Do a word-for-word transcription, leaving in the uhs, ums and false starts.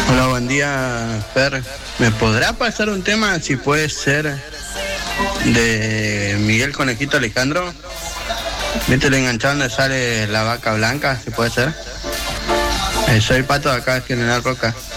Hola, buen día, Fer. ¿Me podrá pasar un tema, si puede ser, de Miguel Conejito Alejandro? ¿Viste el enganchado donde sale la vaca blanca, si puede ser? Eh, soy Pato de acá de General Roca.